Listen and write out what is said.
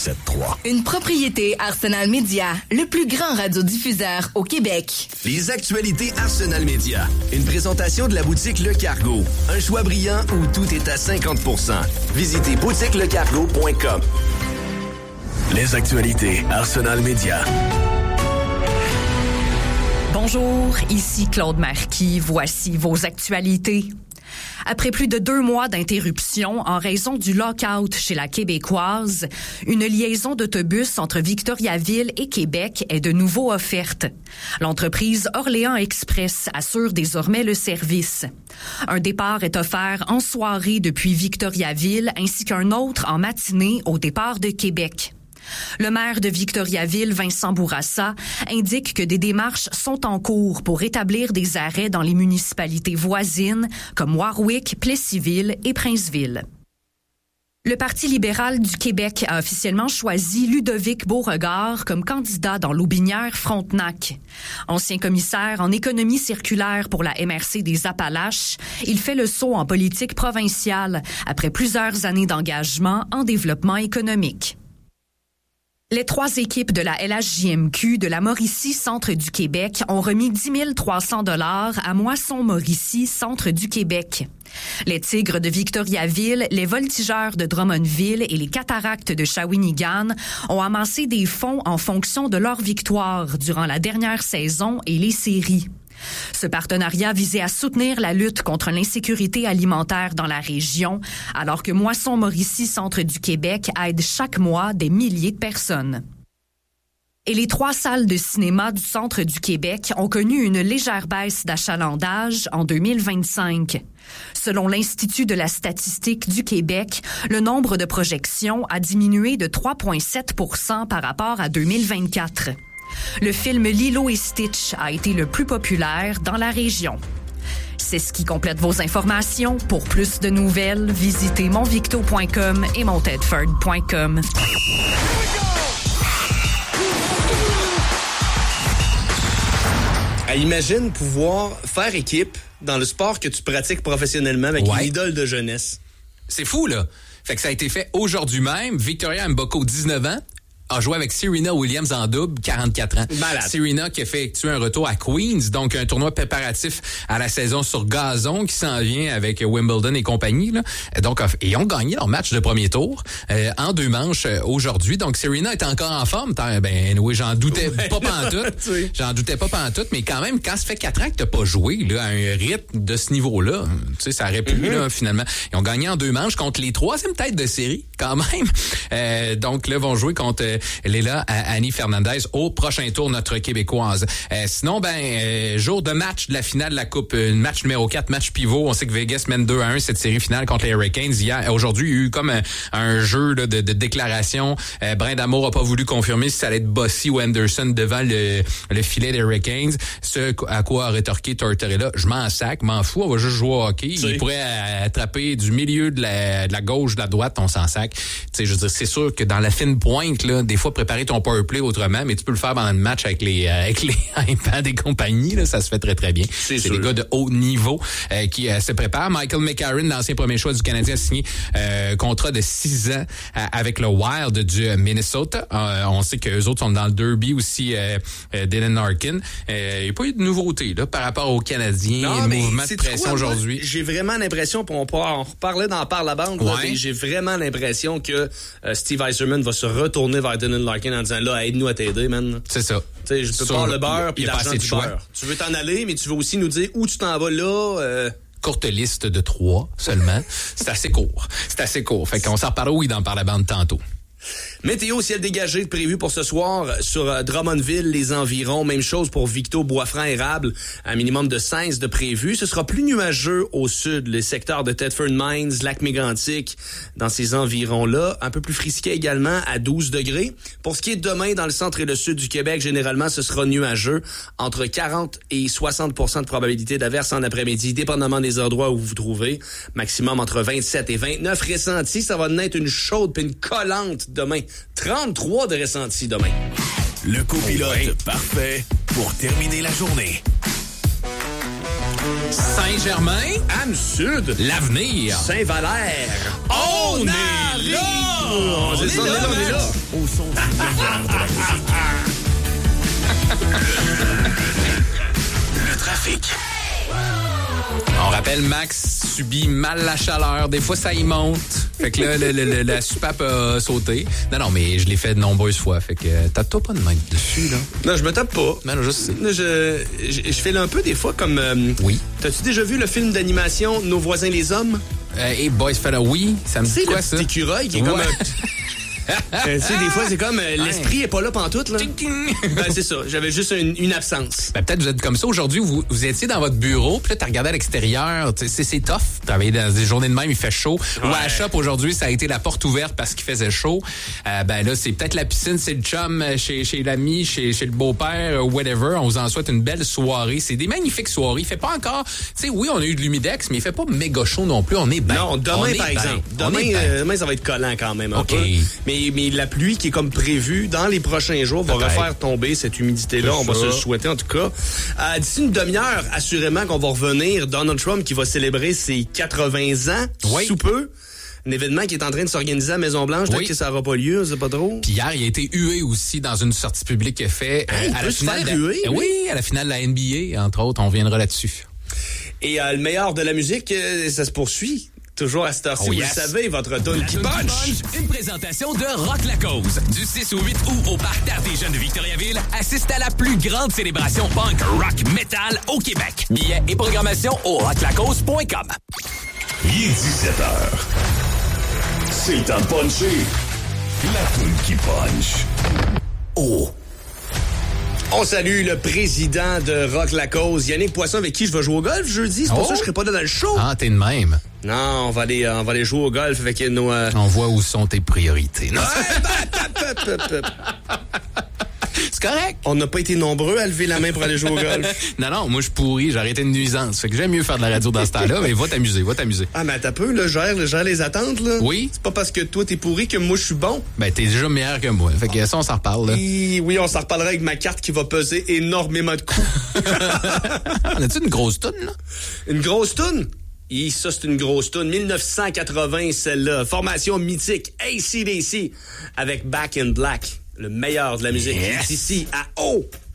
107.3. Une propriété Arsenal Média, le plus grand radiodiffuseur au Québec. Les actualités Arsenal Média. Une présentation de la boutique Le Cargo. Un choix brillant où tout est à 50%. Visitez boutiquelecargo.com. Les actualités Arsenal Média. Bonjour, ici Claude Marquis. Voici vos actualités. Après plus de 2 mois d'interruption en raison du lock-out chez la Québécoise, une liaison d'autobus entre Victoriaville et Québec est de nouveau offerte. L'entreprise Orléans Express assure désormais le service. Un départ est offert en soirée depuis Victoriaville ainsi qu'un autre en matinée au départ de Québec. Le maire de Victoriaville, Vincent Bourassa, indique que des démarches sont en cours pour établir des arrêts dans les municipalités voisines comme Warwick, Plessisville et Princeville. Le Parti libéral du Québec a officiellement choisi Ludovic Beauregard comme candidat dans l'Aubinière-Frontenac. Ancien commissaire en économie circulaire pour la MRC des Appalaches, il fait le saut en politique provinciale après plusieurs années d'engagement en développement économique. Les 3 équipes de la LHJMQ de la Mauricie Centre du Québec ont remis 10 300 $ à Moisson Mauricie Centre du Québec. Les Tigres de Victoriaville, les Voltigeurs de Drummondville et les Cataractes de Shawinigan ont amassé des fonds en fonction de leur victoire durant la dernière saison et les séries. Ce partenariat visait à soutenir la lutte contre l'insécurité alimentaire dans la région, alors que Moisson Mauricie Centre du Québec aide chaque mois des milliers de personnes. Et les 3 salles de cinéma du Centre du Québec ont connu une légère baisse d'achalandage en 2025. Selon l'Institut de la statistique du Québec, le nombre de projections a diminué de 3,7 % par rapport à 2024. Le film Lilo et Stitch a été le plus populaire dans la région. C'est ce qui complète vos informations. Pour plus de nouvelles, visitez monvicto.com et montedford.com. Imagine pouvoir faire équipe dans le sport que tu pratiques professionnellement avec une idole de jeunesse. C'est fou, là. Fait que ça a été fait aujourd'hui même. Victoria Mboko, 19 ans, a joué avec Serena Williams en double, 44 ans. Malade. Serena qui a effectué un retour à Queens, donc un tournoi préparatif à la saison sur gazon qui s'en vient avec Wimbledon et compagnie. Là. Donc, ils ont gagné leur match de premier tour en 2 manches aujourd'hui. Donc, Serena est encore en forme. Oui, j'en doutais pas pantoute. J'en doutais pas pantoute, mais quand même, quand ça fait 4 ans que t'as pas joué là, à un rythme de ce niveau-là, tu sais, ça aurait pu, là, finalement. Ils ont gagné en 2 manches contre les 3e têtes de série, quand même. Donc, là, vont jouer contre Léla Annie Fernandez au prochain tour, notre Québécoise. Sinon, jour de match de la finale de la Coupe, match numéro 4, match pivot. On sait que Vegas mène 2-1 cette série finale contre les Hurricanes. Aujourd'hui, il y a eu comme un jeu là, de déclaration. Brindamour a pas voulu confirmer si ça allait être Bossy ou Anderson devant le filet des Hurricanes. Ce à quoi a rétorqué Tortorella, je m'en sac, m'en fous, on va juste jouer au hockey. Il pourrait attraper du milieu de la gauche, de la droite, on s'en sac. Tu sais, je veux dire, c'est sûr que dans la fine pointe, là, des fois préparer ton power play autrement, mais tu peux le faire pendant le match avec les iPads et compagnie, là, ça se fait très très bien. C'est des gars de haut niveau qui se préparent. Michael McCarron, l'ancien premier choix du Canadien, a signé contrat de 6 ans avec le Wild du Minnesota. On sait qu'eux autres sont dans le derby aussi, Dylan Larkin. Il n'y a pas eu de nouveauté là, par rapport aux Canadiens, mouvement de pression aujourd'hui. J'ai vraiment l'impression, on reparlait dans Par la bande, là, j'ai vraiment l'impression que Steve Yzerman va se retourner vers Dylan Larkin en disant là, aide-nous à t'aider, man. C'est ça. Tu sais, je peux pas le beurre puis l'argent du beurre. Tu veux t'en aller, mais tu veux aussi nous dire où tu t'en vas là. Courte liste de 3 seulement. C'est assez court. Fait qu'on s'en reparle, dans Par la bande tantôt. Météo ciel dégagé prévu pour ce soir sur Drummondville, les environs. Même chose pour Victo, Boisfranc-Érable. Un minimum de 16 de prévu. Ce sera plus nuageux au sud. Les secteurs de Thetford Mines, Lac-Mégantic, dans ces environs-là. Un peu plus frisquet également à 12 degrés. Pour ce qui est de demain, dans le centre et le sud du Québec, généralement, ce sera nuageux. Entre 40 et 60 % de probabilité d'averse en après-midi, dépendamment des endroits où vous vous trouvez. Maximum entre 27 et 29 ressentis. Ça va naître une chaude puis une collante demain. 33 de ressentis demain. Le copilote parfait pour terminer la journée. Saint-Germain. Âme-Sud. L'avenir. Saint-Valère. On est là! On est là. Au son du meilleur de la musique. Le trafic. On rappelle, Max subit mal la chaleur. Des fois, ça y monte. Fait que là, la soupape a sauté. Non, mais je l'ai fait de nombreuses fois. Fait que tape-toi pas de main dessus, là. Non, je me tape pas. Non, je sais. Je fais un peu des fois comme... Oui. T'as-tu déjà vu le film d'animation Nos voisins les hommes? Hey, Boys Fella, oui. Ça me dit quoi, ça? C'est le petit écureuil qui est comme tu sais, des fois, c'est comme l'esprit est pas là pantoute, là. Ben, c'est ça. J'avais juste une absence. Ben, peut-être vous êtes comme ça. Aujourd'hui, vous étiez dans votre bureau, puis là, t'as regardé à l'extérieur. C'est tough. Travailler dans des journées de même, il fait chaud. Ouais. Ou à la shop, aujourd'hui, ça a été la porte ouverte parce qu'il faisait chaud. Ben là, c'est peut-être la piscine, c'est le chum chez l'ami, chez le beau-père, whatever. On vous en souhaite une belle soirée. C'est des magnifiques soirées. Il fait pas encore... Tu sais, oui, on a eu de l'humidex, mais il fait pas méga chaud non plus. On est bien. Non, demain, par exemple. Demain, ça va être collant quand même un peu. Mais la pluie qui est comme prévue dans les prochains jours va refaire tomber cette humidité-là. On va se le souhaiter en tout cas. D'ici une demi-heure, assurément qu'on va revenir. Donald Trump qui va célébrer ses 80 ans sous peu. Un événement qui est en train de s'organiser à Maison-Blanche. Peut-être que ça n'aura pas lieu, c'est pas trop. Puis hier, il a été hué aussi dans une sortie publique qu'il a fait à la finale. Oui, à la finale de la NBA, entre autres. On reviendra là-dessus. Et le meilleur de la musique, ça se poursuit. Toujours à cette heure-ci, vous le savez, votre tune qui punch. Une présentation de Rock la Cause. Du 6 au 8 août au Parterre des Jeunes de Victoriaville, assiste à la plus grande célébration punk rock metal au Québec. Billets et programmation au rocklacause.com. Il est 17h. C'est le temps de puncher. La tune qui punch. Oh. On salue le président de Rock la Cause, Yannick Poisson, avec qui je vais jouer au golf jeudi. C'est pour ça que je serai pas là dans le show. Ah, t'es de même. Non, on va aller jouer au golf avec nos... On voit où sont tes priorités. Non? C'est correct. On n'a pas été nombreux à lever la main pour aller jouer au golf. Non, moi je suis pourri, j'ai arrêté une nuisance. Fait que j'aime mieux faire de la radio dans ce temps-là, mais va t'amuser. Ah, mais t'as peu, là, gère les attentes, là. Oui. C'est pas parce que toi t'es pourri que moi je suis bon. Ben, t'es déjà meilleur que moi. Fait que ça, on s'en reparle, là. Oui, on s'en reparlera avec ma carte qui va peser énormément de coups. On a-tu une grosse toune, là? Une grosse toune? Ça, c'est une grosse toune. 1980, celle-là. Formation mythique. AC/DC avec Back in Black. Le meilleur de la musique. Ici à O.